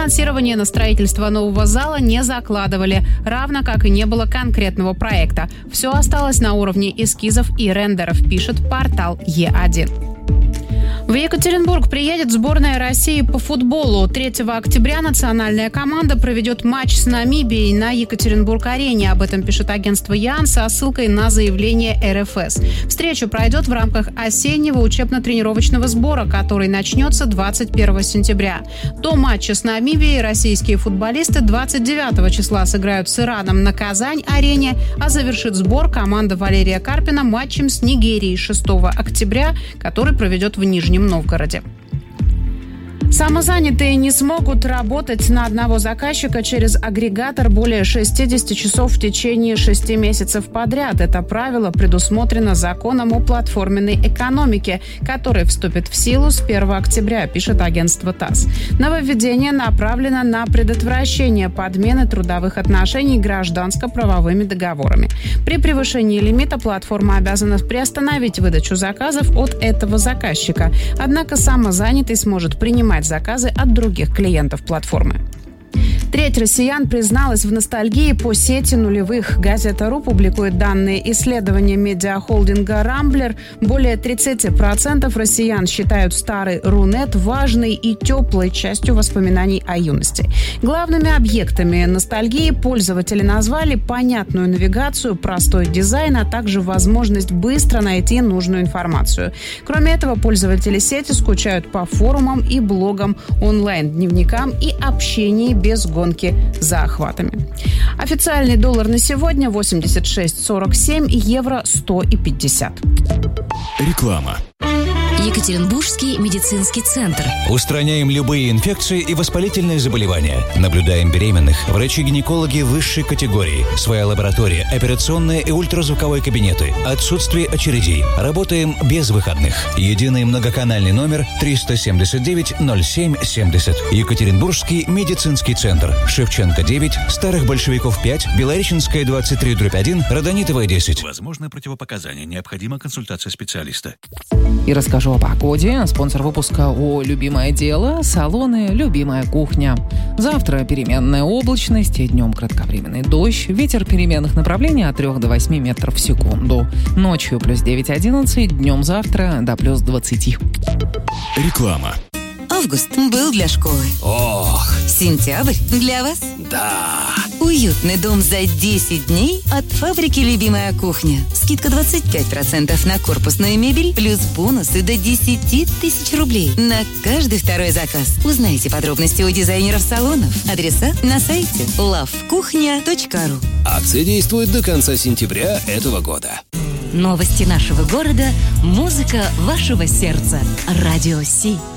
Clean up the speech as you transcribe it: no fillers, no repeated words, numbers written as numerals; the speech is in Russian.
Финансирование на строительство нового зала не закладывали, равно как и не было конкретного проекта. Все осталось на уровне эскизов и рендеров, пишет портал Е1. В Екатеринбург приедет сборная России по футболу. 3 октября национальная команда проведет матч с Намибией на Екатеринбург-арене. Об этом пишет агентство ЯН со ссылкой на заявление РФС. Встреча пройдет в рамках осеннего учебно-тренировочного сбора, который начнется 21 сентября. До матча с Намибией российские футболисты 29 числа сыграют с Ираном на Казань-арене, а завершит сбор команда Валерия Карпина матчем с Нигерией 6 октября, который проведет в Нижнем Новгороде. Самозанятые не смогут работать на одного заказчика через агрегатор более 60 часов в течение 6 месяцев подряд. Это правило предусмотрено законом о платформенной экономике, который вступит в силу с 1 октября, пишет агентство ТАСС. Нововведение направлено на предотвращение подмены трудовых отношений гражданско-правовыми договорами. При превышении лимита платформа обязана приостановить выдачу заказов от этого заказчика. Однако самозанятый сможет принимать заказы от других клиентов платформы. Треть россиян призналась в ностальгии по сети нулевых. Газета.ру публикует данные исследования медиахолдинга «Рамблер». Более 30% россиян считают старый Рунет важной и теплой частью воспоминаний о юности. Главными объектами ностальгии пользователи назвали понятную навигацию, простой дизайн, а также возможность быстро найти нужную информацию. Кроме этого, пользователи сети скучают по форумам и блогам, онлайн-дневникам и общении без гонки за охватами. Официальный доллар на сегодня 86,47, евро 100,50. Реклама. Екатеринбургский медицинский центр. Устраняем любые инфекции и воспалительные заболевания. Наблюдаем беременных. Врачи-гинекологи высшей категории. Своя лаборатория, операционные и ультразвуковые кабинеты. Отсутствие очередей. Работаем без выходных. Единый многоканальный номер 379-07-70. Екатеринбургский медицинский центр. Шевченко 9, Старых Большевиков 5, Белореченская 23/1, Родонитовая 10. Возможно противопоказания. Необходима консультация специалиста. И расскажу о погоде. Спонсор выпуска «О любимое дело» — салоны «Любимая кухня». Завтра переменная облачность, днем кратковременный дождь, ветер переменных направлений от 3 до 8 метров в секунду. Ночью плюс 9-11, днем завтра до плюс 20. Реклама. Август был для школы. Ох! Сентябрь для вас. Да! Уютный дом за 10 дней от фабрики «Любимая кухня». Скидка 25% на корпусную мебель, плюс бонусы до 10 тысяч рублей на каждый второй заказ. Узнайте подробности у дизайнеров салонов. Адреса на сайте lovekuchnya.ru. Акция действует до конца сентября этого года. Новости нашего города, музыка вашего сердца. Радио Си.